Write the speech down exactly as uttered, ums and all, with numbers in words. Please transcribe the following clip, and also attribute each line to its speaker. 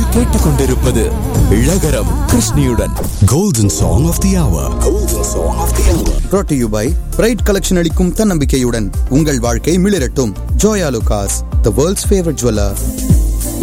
Speaker 1: நீங்கள் கேட்டுக்கொண்டிருப்பது இளகரம் கிருஷ்ணியுடன். Golden Song of the Hour. Golden Song of the Hour.
Speaker 2: Brought to you by Pride Collection அளிக்கும் தன்னம்பிக்கையுடன் உங்கள் வாழ்க்கை மிளிரட்டும். Joya Lucas, the world's favorite jeweler.